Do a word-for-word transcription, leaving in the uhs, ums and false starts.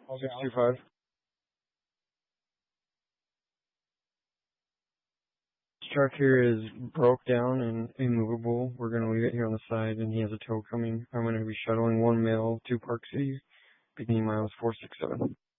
All six two five. This truck here is broke down and immovable. We're going to leave it here on the side, and he has a tow coming. I'm going to be shuttling one male to Park City, beginning miles four six seven.